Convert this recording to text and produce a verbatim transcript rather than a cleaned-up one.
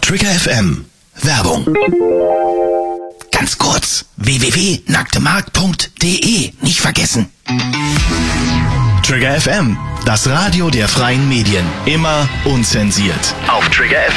Trigger F M. Werbung. Ganz kurz. w w w punkt nacktemarkt punkt de. Nicht vergessen. Trigger F M. Das Radio der freien Medien. Immer unzensiert. Auf Trigger F M.